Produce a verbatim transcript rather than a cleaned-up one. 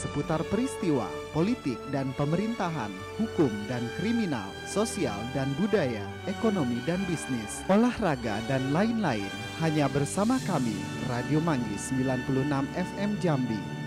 seputar peristiwa, politik dan pemerintahan, hukum dan kriminal, sosial dan budaya, ekonomi dan bisnis, olahraga dan lain-lain. Hanya bersama kami, Radio Manggis sembilan puluh enam F M Jambi.